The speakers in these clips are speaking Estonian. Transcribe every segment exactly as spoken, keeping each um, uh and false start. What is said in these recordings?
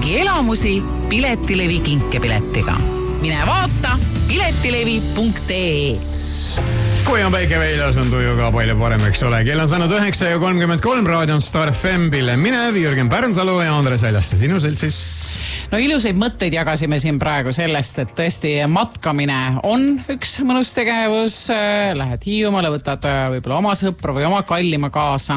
kingi elamusi Piletilevi kinkepiletiga. Mine vaata piletilevi punkt ee. Kui on päike väljas, on tuju ka palju parem, eks ole. Kell on saanud üheksa ja kolmkümmend kolm, raadion Star F M, Pille Minev, Jürgen Pärnsalu ja Andres Väljaste. Sinu seltsis. No ilusaid mõtteid jagasime siin praegu sellest, et tõesti matkamine on üks mõnus tegevus. Lähed Hiiumaale, võtad võib-olla oma sõpra või oma kallima kaasa.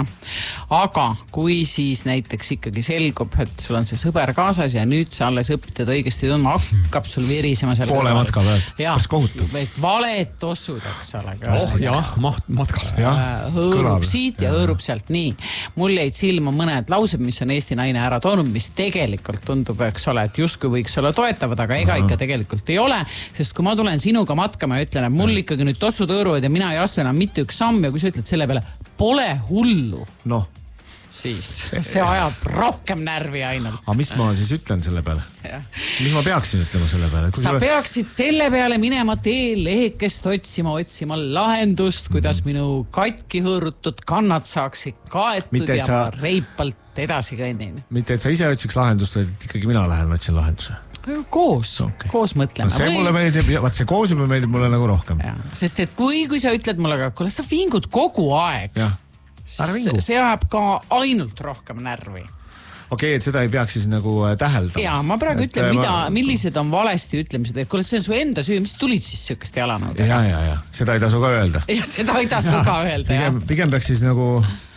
Aga kui siis näiteks ikkagi selgub, et sul on see sõber kaasas ja nüüd sa alles õpitad õigesti tundma, hakkab sul virisema selle poole matka pealt. Kas kohutub? Valed tossud, eks ole. Oh jah, matkal. Hõõrub siit ja hõõrub sealt. Nii, mul jäid silma mõned laused, mis on Eesti naine ära toonud, mis tegelikult tundub, eks ole, et justkui võiks olla toetavad, aga ega ikka tegelikult ei ole, sest kui ma tulen sinuga matkama ja ütlen, et mul ikkagi nüüd tossud hõõruvad ja mina ei astu enam mitte üks samm ja kui sa ütled selle peale, pole hullu. Noh. Siis see ajab rohkem närvi ainult. Aga mis ma siis ütlen selle peale? Mis ma peaksin ütlema selle peale? Sa peaksid selle peale minema teel lehekest otsima, otsima lahendust, kuidas mm. minu katki hõõrutud kannad saaksid kaetud mitte, ja sa... reipalt edasi kõnnin. Mitte, et sa ise otsiks lahendust, vaid ikkagi mina lähen otsin lahenduse. Koos, okay. koos mõtlema. No see või... mulle meeldib, vaat see koos juba meeldib mulle nagu rohkem. Ja, sest et kui, kui sa ütled mulle, aga kuule, sa vingud kogu aeg. Jah. See, see ajab ka ainult rohkem närvi. Okei, okay, et seda ei peaks siis nagu täheldama. Jaa, ma praegu et, ütlen, mida, ma... millised on valesti ütlemised. Et kuule, see on su enda süü, mis tulid siis söökest jalanõud? Jaa, jaa, jaa. Seda ei tasu ka öelda. Ja, seda ei tasu ka öelda, pigem, pigem peaks siis nagu...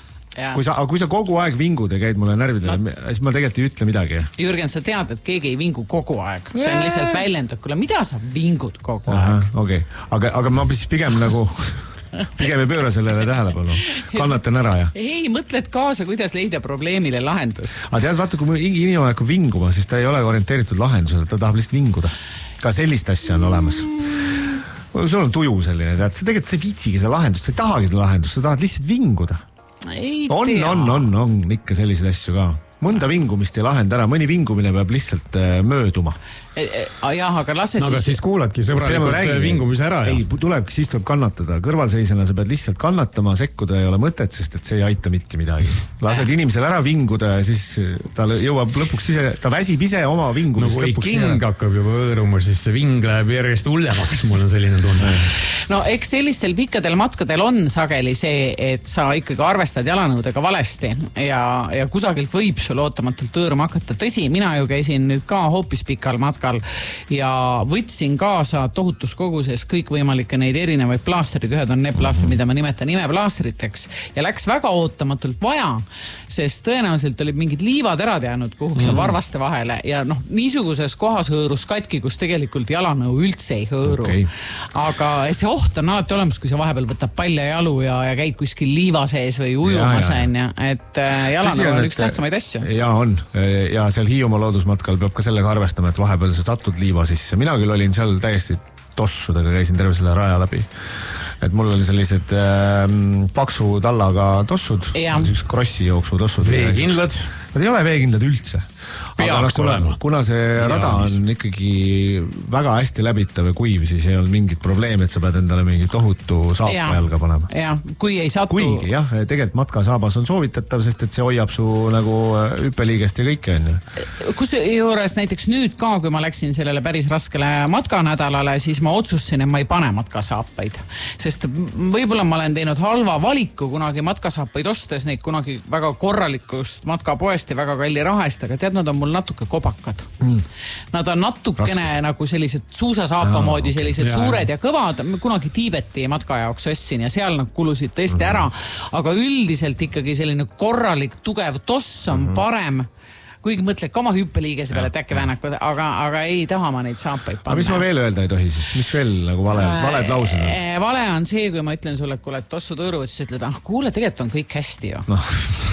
Kui sa, kui sa kogu aeg vingud ja käid mulle närvidele, no. siis ma tegelikult ei ütle midagi. Jürgen, sa tead, et keegi ei vingu kogu aeg. See on lihtsalt väljendab. Kuule, mida sa vingud kogu Aha, aeg? Okei, okay. aga, aga ma siis pigem nagu... Pigem ei pööra sellele tähelepanu. Kannatan ära, jah. Ei, mõtled kaasa, kuidas leida probleemile lahendust. Aga tead, vaata, kui inimene hakkab vinguma, siis ta ei ole orienteeritud lahendusele, ta tahab lihtsalt vinguda. Ka sellist asja on olemas. Sul on tuju selline, tead, sa tegelikult ei viitsigi seda lahendust, sa ei tahagi seda lahendust, sa tahad lihtsalt vinguda. Ei on, tea. on, on, on ikka selliseid asju ka. Mõnda vingumist ei lahenda ära, mõni vingumine peab lihtsalt äh, mööduma. E, e, jah, aga lase no, siis... Aga siis kuuladki sõbralikult vingumise ära. Ei, tulebki, siis tuleb kannatada. Kõrvalseisena sa pead lihtsalt kannatama, sekkuda ei ole mõtet, sest et see ei aita mitte midagi. Lased inimesel ära vinguda ja siis ta jõuab lõpuks ise, ta väsib ise oma vingumist no, lõpuks. Kui king hakkab juba hõõruma, siis see ving läheb järjest hullemaks, mul on selline tunne. No eks sellistel pikkadel matkadel on sageli see, et sa ikkagi arvestad jalanõudega valesti ja, ja kusagilt võib sul ootamatult hõõruma hakata. Tõsi, mina ju käisin nüüd ka hoopis pikal matkal ja võtsin kaasa tohutus koguses kõik võimalikke neid erinevaid plaastrid. Ühed on need plaastrid, mida ma nimetan imeplaastriteks ja läks väga ootamatult vaja, sest tõenäoliselt olid mingid liivad ära jäänud kuhuks mm. varvaste vahele ja noh, niisuguses kohas hõõrus katki, kus tegelikult jalanõu üldse ei hõõru. Okay. Aga see oht on alati olemas, kui sa vahepeal võtab palja jalu ja, ja käid kuskil liiva sees või ujumas, ja, ja. et jalanõu on üks tähtsamaid asju. Ja on. Ja seal Hiiumaa loodusmatkal peab ka sellega arvestama, et vahepeal sa satud liiva sisse. Mina küll olin seal täiesti tossudega, käisin terve selle raja läbi. Et mul oli sellised äh, paksu tallaga tossud, krossi jooksu tossud. Veekindlad? Nad ei ole veekindlad üldse. Aga kuna, kuna see rada on ikkagi väga hästi läbitav ja kuiv, siis ei olnud mingit probleemi, et sa pead endale mingi tohutu saapa ja, jalga panema. Ja, kui ei satu... Kuigi, jah, tegelikult matkasaabas on soovitatav, sest et see hoiab su nagu hüppeliigest ja kõike on. Kus juures näiteks nüüd ka, kui ma läksin sellele päris raskele matkanädalale, siis ma otsustasin, et ma ei pane matkasaapaid. Sest võib-olla ma olen teinud halva valiku kunagi matkasaapaid ostes, neid kunagi väga korralikust matkapoest ja väga kalli raha eest, aga tead, nad on mul natuke kobakad. Mm. Nad on natukene Rasked. Nagu sellised suusasaapa moodi, sellised okay. suured ja kõvad. Kunagi Tiibeti matka jaoks ossin ja seal nad kulusid tõesti ära. Aga üldiselt ikkagi selline korralik, tugev toss on mm-hmm. parem. Kuigi mõtled ka oma hüppeliigese peale, et äkki väänakad, aga, aga ei taha ma neid saapaid panna. Aga mis ma veel öelda ei tohi siis? Mis veel nagu vale, valed laused on? Vale on see, kui ma ütlen sulle, et kuule, et tossud hõõruvad, siis ütled, ah kuule, tegelikult on kõik hästi ju. No.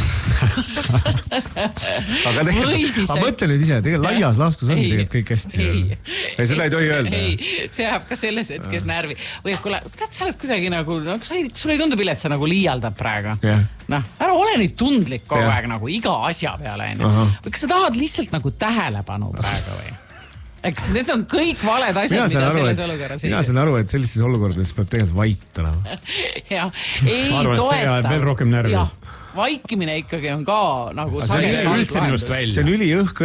aga tegelikult, ma mõtlen nüüd ise, tegelikult laias laastus on tegelikult kõik hästi. Ei, ei seda ei tohi öelda. Ei, see jääb ka selles hetkes närvi. Või kuule, tead, sa oled kuidagi nagu, no, sul ei tundu pilet, sa nagu liialdad praegu. Yeah. Noh, ära ole nii tundlik kogu yeah. aeg nagu iga asja peale. Või kas sa tahad lihtsalt nagu tähelepanu praegu või? Eks need on kõik valed asjad, mida aru, selles et, olukorras ei. Mina saan aru, et sellistes olukordades peab tegelikult vait olema. ja, ei arvan, toeta. Veel rohkem närvi. Jah, vaikimine ikkagi on ka nagu... See on üldse minust välja. See on üli õhk